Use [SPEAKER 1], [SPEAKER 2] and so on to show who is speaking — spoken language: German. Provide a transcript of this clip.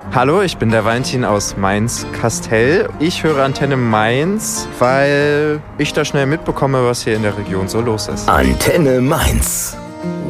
[SPEAKER 1] Hallo, ich bin der Valentin aus Mainz-Kastel. Ich höre Antenne Mainz, weil ich da schnell mitbekomme, was hier in der Region so los ist.
[SPEAKER 2] Antenne Mainz.